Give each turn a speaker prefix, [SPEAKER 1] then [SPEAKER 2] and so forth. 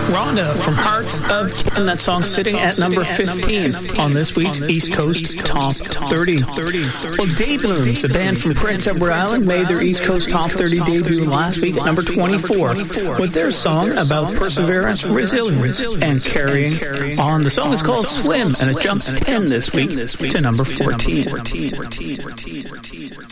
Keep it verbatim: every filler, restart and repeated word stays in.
[SPEAKER 1] Rhonda from Heart of Ken, that song sitting at number fifteen on this week's East Coast Top thirty. Well, Daybloons, a band from Prince Edward Island, made their East Coast Top thirty debut last week at number twenty-four with their song about perseverance, resilience, and carrying on. The song is called Swim, and it jumps ten this week to number fourteen.